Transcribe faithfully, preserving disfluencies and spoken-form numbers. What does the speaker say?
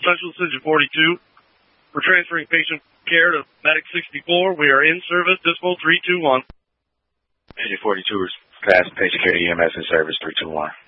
Central, Engine forty-two. We're transferring patient care to Medic sixty-four. We are in service, Dispo three two one. Engine forty-two is fast patient care to E M S in service three two one.